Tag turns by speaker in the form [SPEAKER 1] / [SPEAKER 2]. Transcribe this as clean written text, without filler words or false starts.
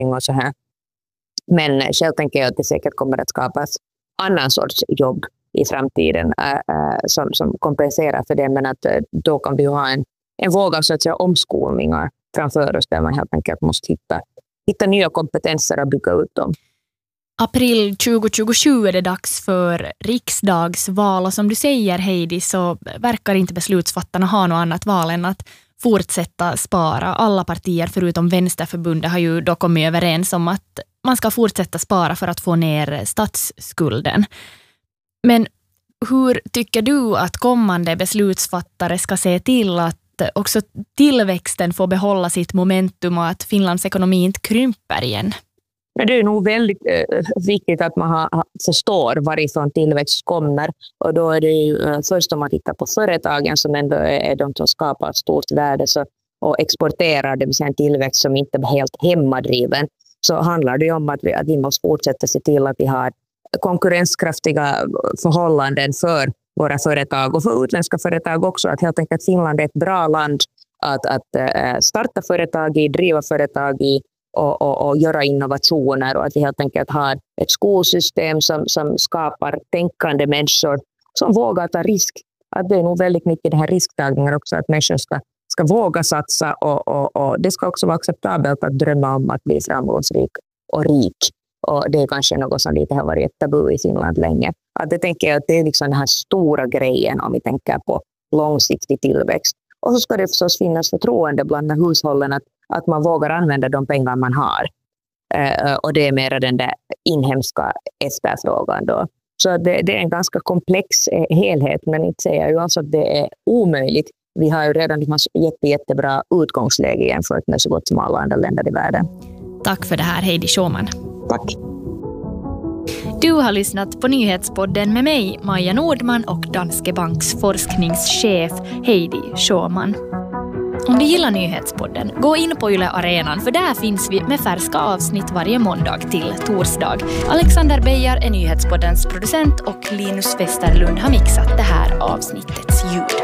[SPEAKER 1] och så här. Men själv tänker jag att det säkert kommer att skapas annan sorts jobb i framtiden som kompenserar för det, men att då kan vi ha en våg av så att säga omskolningar framför oss där man helt enkelt måste hitta nya kompetenser och bygga ut dem.
[SPEAKER 2] April 2027 är det dags för riksdagsval och som du säger Heidi så verkar inte beslutsfattarna ha något annat val än att fortsätta spara. Alla partier förutom Vänsterförbundet har ju då kommit överens om att man ska fortsätta spara för att få ner statsskulden. Men hur tycker du att kommande beslutsfattare ska se till att också tillväxten får behålla sitt momentum och att Finlands ekonomi inte krymper igen?
[SPEAKER 1] Men det är nog väldigt viktigt att man förstår varifrån tillväxt kommer. Och då är det ju först om man tittar på företagen som ändå är de som skapar ett stort värde och exporterar, det vill säga en tillväxt som inte är helt hemmadriven. Så handlar det om att vi måste fortsätta se till att vi har konkurrenskraftiga förhållanden för våra företag och för utländska företag också. Att helt enkelt Finland är ett bra land att starta företag i, driva företag i och göra innovationer, och att vi helt enkelt har ett skolsystem som skapar tänkande människor som vågar ta risk. Att det är nog väldigt mycket det här risktagningar också, att människor ska våga satsa och det ska också vara acceptabelt att drömma om att bli framgångsrik och rik. Och det är kanske något som lite har varit ett tabu i Finland länge. Att det tänker jag att det är liksom den här stora grejen om vi tänker på långsiktig tillväxt. Och så ska det förstås finnas förtroende bland hushållen att man vågar använda de pengar man har. Och det är mer den där inhemska efterfrågan då. Så det är en ganska komplex helhet, men inte säger jag ju alltså att det är omöjligt. Vi har ju redan liksom jättebra utgångsläge jämfört med så gott som alla andra länder i världen.
[SPEAKER 2] Tack för det här, Heidi Schauman.
[SPEAKER 1] Tack.
[SPEAKER 2] Du har lyssnat på Nyhetspodden med mig, Maja Nordman, och Danske Banks forskningschef Heidi Schauman. Om du gillar Nyhetspodden, gå in på Yle Arenan, för där finns vi med färska avsnitt varje måndag till torsdag. Alexander Beijar är Nyhetspoddens producent och Linus Westerlund har mixat det här avsnittets ljud.